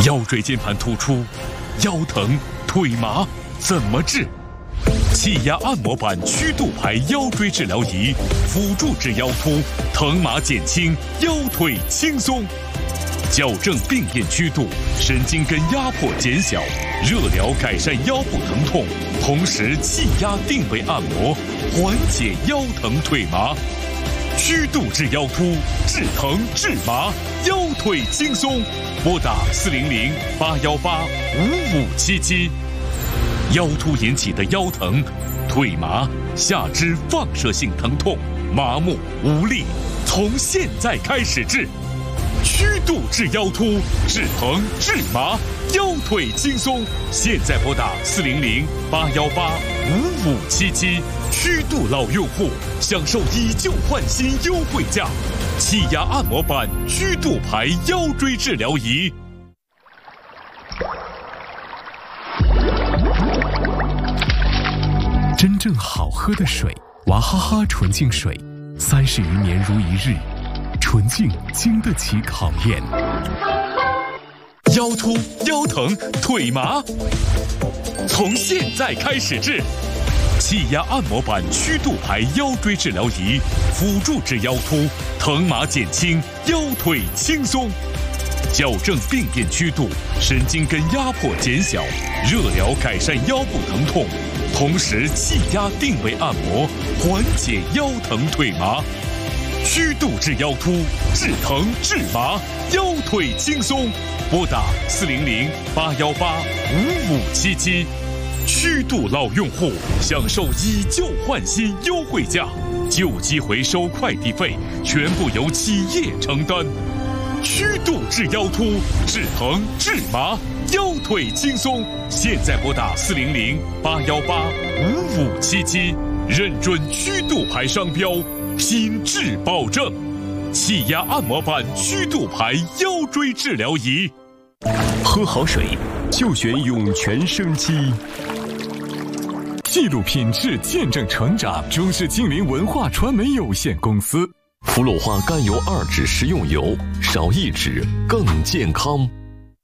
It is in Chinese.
腰椎间盘突出、腰疼、腿麻怎么治？气压按摩板曲度排腰椎治疗仪，辅助治腰突，疼麻减轻，腰腿轻松。矫正病变曲度，神经根压迫减小，热疗改善腰部疼痛，同时气压定位按摩，缓解腰疼腿麻。曲度治腰突，治疼治麻，腰腿轻松。拨打400-818-5577。腰突引起的腰疼、腿麻、下肢放射性疼痛、麻木无力，从现在开始治。曲度治腰突，治疼治麻，腰腿轻松。现在拨打400-818-5577。曲度老用户享受以旧换新优惠价，气压按摩板曲度排腰椎治疗仪。 真正好喝的水，娃哈哈纯净水，30余年如一日，纯净经得起考验。 腰突、腰疼、腿麻，从现在开始治。气压按摩板曲度排腰椎治疗仪，辅助治腰突，疼麻减轻，腰腿轻松。矫正病变曲度，神经根压迫减小，热疗改善腰部疼痛，同时气压定位按摩，缓解腰疼腿麻。曲度治腰突，治疼治麻，腰腿轻松。拨打400-818-5577。曲度老用户享受以旧换新优惠价，旧机回收快递费全部由企业承担。曲度治腰突，治疼治麻，腰腿轻松。现在拨打400-818-5577，认准曲度牌商标，品质保证。气压按摩板曲度牌腰椎治疗仪。 喝好水就选涌泉生机。 记录品质，见证成长。中视金陵文化传媒有限公司。 氟鲁化甘油2酯食用油，少1酯更健康。